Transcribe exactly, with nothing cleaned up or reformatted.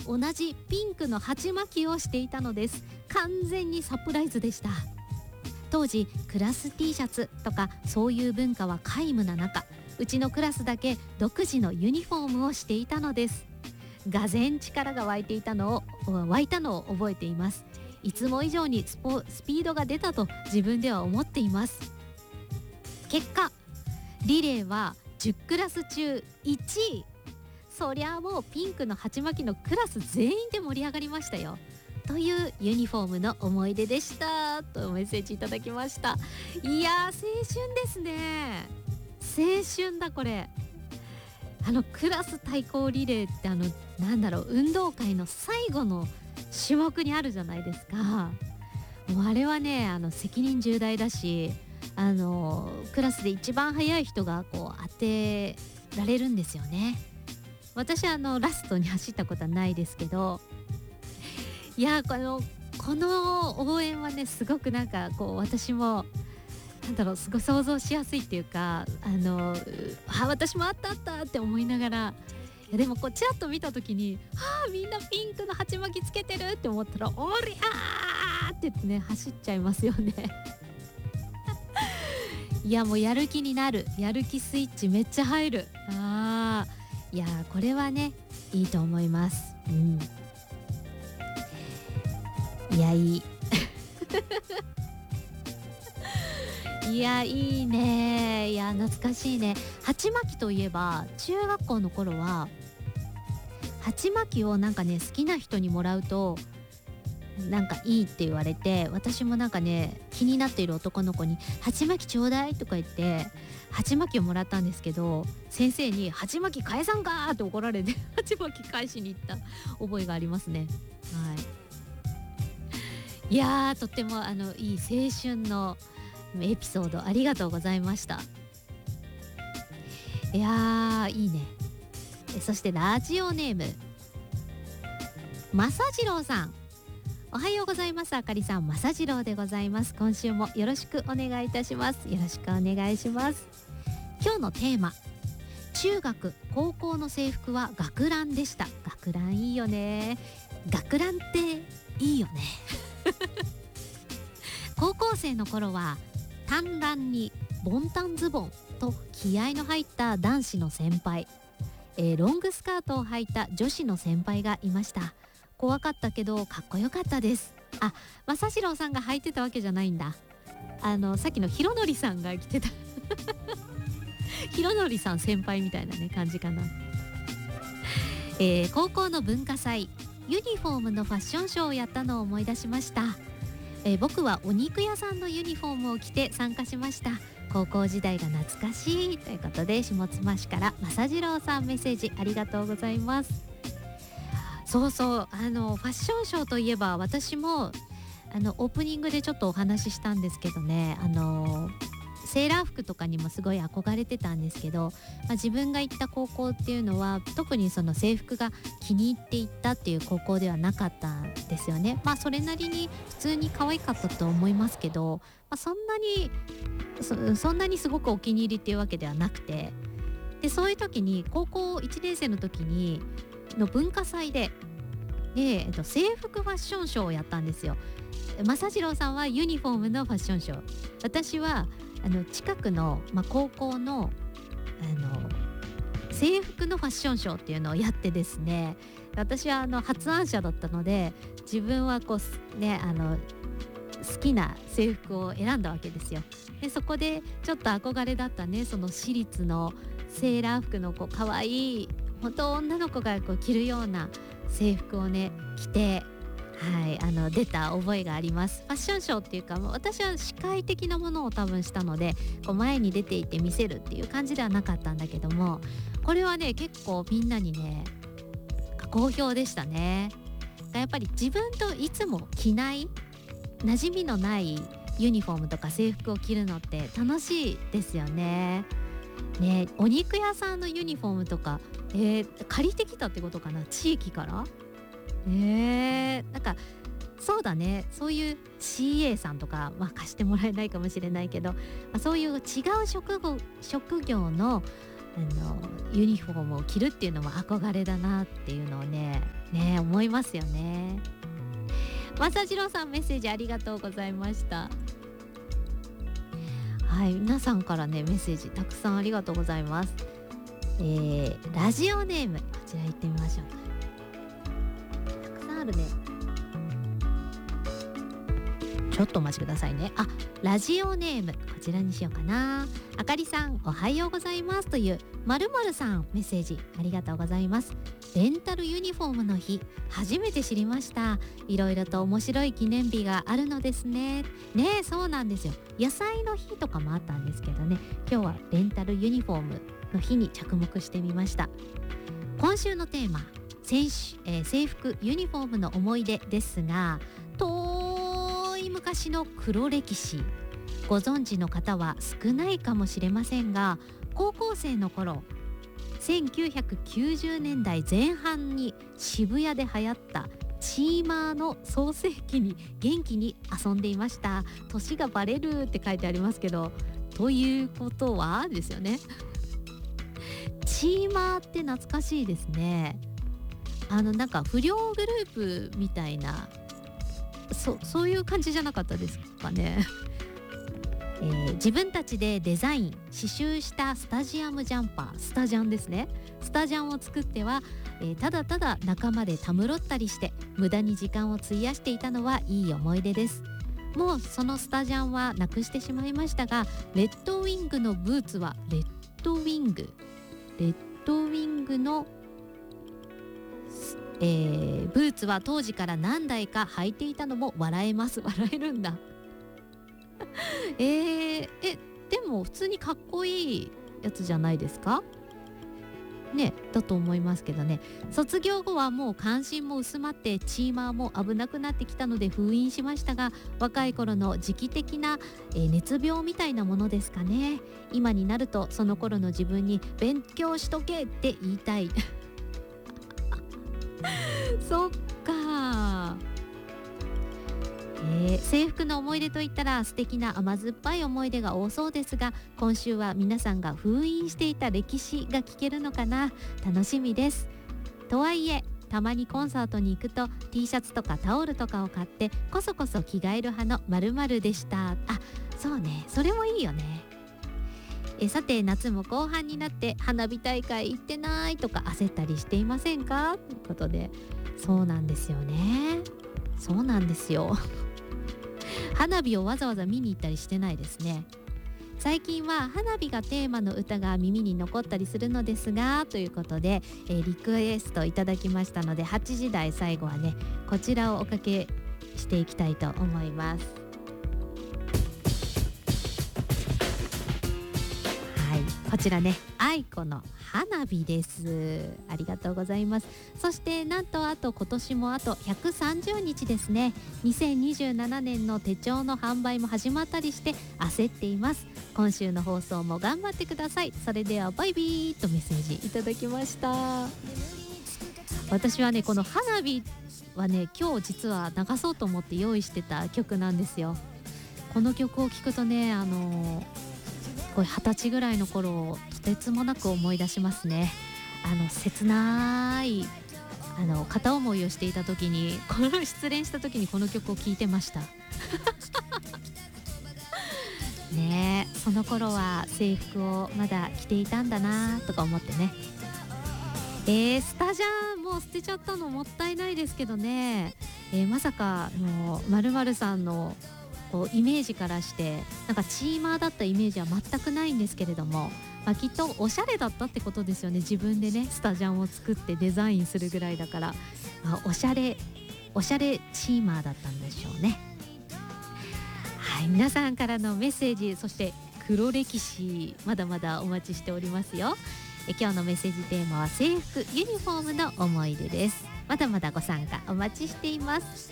同じピンクの鉢巻きをしていたのです。完全にサプライズでした。当時クラス T シャツとかそういう文化は皆無な中、うちのクラスだけ独自のユニフォームをしていたのです。がぜん力が湧いていたのを湧いたのを覚えています。いつも以上にスポスピードが出たと自分では思っています。結果リレーはじゅっクラス中いちい。そりゃもうピンクの鉢巻きのクラス全員で盛り上がりましたよ、というユニフォームの思い出でしたとメッセージいただきました。いやー青春ですね。青春だこれ。あのクラス対抗リレーってあのなんだろう運動会の最後の種目にあるじゃないですか。もうあれはねあの責任重大だし、あのクラスで一番速い人がこう当てられるんですよね。私はあのラストに走ったことはないですけど、いやこのこの応援はねすごくなんかこう私もなんだろうすごい想像しやすいっていうか、あのあ私もあったあったって思いながら、いやでもこうチラッと見た時にはあみんなピンクの鉢巻きつけてるって思ったらおりゃーって言ってね走っちゃいますよねいやもうやる気になる、やる気スイッチめっちゃ入る。あーいやこれはねいいと思います。うんいやいいいやいいね。いや懐かしいね。鉢巻きといえば中学校の頃は鉢巻きをなんかね好きな人にもらうとなんかいいって言われて、私もなんかね気になっている男の子に鉢巻きちょうだいとか言って鉢巻きをもらったんですけど、先生に鉢巻き返さんかーって怒られて鉢巻き返しに行った覚えがありますね。はいいやーとってもあのいい青春のエピソードありがとうございました。いやーいいね。そしてラジオネームまさじろうさん、おはようございます。あかりさん、まさじろうでございます。今週もよろしくお願いいたします。よろしくお願いします。今日のテーマ、中学高校の制服は学ランでした。学ランいいよね。学ランっていいよね高校生の頃は短ランにボンタンズボンと気合の入った男子の先輩、えー、ロングスカートを履いた女子の先輩がいました。怖かったけどかっこよかったです。あ、正次郎さんが履いてたわけじゃないんだ。あのさっきのひろのりさんが着てたひろのりさん先輩みたいなね感じかな。えー、高校の文化祭ユニフォームのファッションショーをやったのを思い出しました。えー、僕はお肉屋さんのユニフォームを着て参加しました。高校時代が懐かしいということで、下妻市から正次郎さんメッセージありがとうございます。そうそう、あのファッションショーといえば私もあのオープニングでちょっとお話ししたんですけどね、あのセーラー服とかにもすごい憧れてたんですけど、まあ、自分が行った高校っていうのは特にその制服が気に入っていったっていう高校ではなかったんですよね。まあそれなりに普通に可愛かったと思いますけど、まあ、そんなに そ, そんなにすごくお気に入りっていうわけではなくて、でそういう時に高校いちねん生の時にの文化祭で、で、えっと、制服ファッションショーをやったんですよ。正次郎さんはユニフォームのファッションショー、私はあの近くの、まあ、高校の、あの制服のファッションショーっていうのをやってですね、私はあの発案者だったので自分はこうねあの好きな制服を選んだわけですよ。でそこでちょっと憧れだったね、その私立のセーラー服のこう可愛い本当女の子がこう着るような制服をね着て、はい、あの出た覚えがあります。ファッションショーっていうか私は司会的なものを多分したのでこう前に出ていて見せるっていう感じではなかったんだけども、これはね結構みんなにね好評でしたね。やっぱり自分といつも着ない馴染みのないユニフォームとか制服を着るのって楽しいですよね。ね、お肉屋さんのユニフォームとか、えー、借りてきたってことかな、地域から。えー、なんかそうだね、そういう シーエー さんとか、まあ、貸してもらえないかもしれないけど、まあ、そういう違う職業、職業のあのユニフォームを着るっていうのも憧れだなっていうのをねね思いますよね。正次郎さん、メッセージありがとうございました。はい、皆さんからねメッセージたくさんありがとうございます。えー、ラジオネーム、こちら行ってみましょう。たくさんあるね。ちょっとお待ちくださいね。あ、ラジオネーム、こちらにしようかな。あかりさん、おはようございますという〇〇さん、メッセージありがとうございます。レンタルユニフォームの日、初めて知りました。いろいろと面白い記念日があるのですね。ねえ、そうなんですよ。野菜の日とかもあったんですけどね、今日はレンタルユニフォームの日に着目してみました。今週のテーマ、選手、えー、制服ユニフォームの思い出ですが、遠い昔の黒歴史、ご存知の方は少ないかもしれませんが、高校生の頃せんきゅうひゃくきゅうじゅうねんだいぜん半に渋谷で流行ったチーマーの創世期に元気に遊んでいました。年がバレるって書いてありますけど、ということはですよね。チーマーって懐かしいですね。あのなんか不良グループみたいな、そ, そういう感じじゃなかったですかね。えー、自分たちでデザイン刺繍したスタジアムジャンパー、スタジャンですね。スタジャンを作っては、えー、ただただ仲間でたむろったりして無駄に時間を費やしていたのはいい思い出です。もうそのスタジャンはなくしてしまいましたが、レッドウィングのブーツはレッドウィングレッドウィングの、えー、ブーツは当時から何台か履いていたのも笑えます。笑えるんだ。えー、えでも普通にかっこいいやつじゃないですかね、だと思いますけどね。卒業後はもう関心も薄まってチーマーも危なくなってきたので封印しましたが、若い頃の時期的な、えー、熱病みたいなものですかね。今になるとその頃の自分に勉強しとけって言いたい。そっか、えー、制服の思い出といったら素敵な甘酸っぱい思い出が多そうですが、今週は皆さんが封印していた歴史が聞けるのかな。楽しみです。とはいえたまにコンサートに行くと T シャツとかタオルとかを買ってこそこそ着替える派の〇〇でした。あ、そうね、それもいいよね。えさて、夏も後半になって花火大会行ってないとか焦ったりしていませんかということで、そうなんですよね。そうなんですよ。花火をわざわざ見に行ったりしてないですね。最近は花火がテーマの歌が耳に残ったりするのですが、ということで、えー、リクエストいただきましたので、はちじ台最後はねこちらをおかけしていきたいと思います。はい、こちらね、愛子の花火です。ありがとうございます。そしてなんとあと今年もあとひゃくさんじゅうにちですね。にせんにじゅうななねんの手帳の販売も始まったりして焦っています。今週の放送も頑張ってください。それではバイビーとメッセージいただきました。私はねこの花火はね今日実は流そうと思って用意してた曲なんですよ。この曲を聴くとね、あのーこれはたちぐらいの頃をとてつもなく思い出しますね。あの切ないあの片思いをしていた時に、この失恋した時にこの曲を聴いてました。ねえ、その頃は制服をまだ着ていたんだなとか思ってね。えー、スタジャンもう捨てちゃったのもったいないですけどね。えー、まさかの〇〇さんのこうイメージからしてなんかチーマーだったイメージは全くないんですけれども、まあ、きっとおしゃれだったってことですよね。自分でねスタジャンを作ってデザインするぐらいだから、まあ、おしゃれおしゃれチーマーだったんでしょうね。はい、皆さんからのメッセージ、そして黒歴史まだまだお待ちしておりますよ。え今日のメッセージテーマは制服ユニフォームの思い出です。まだまだご参加お待ちしています。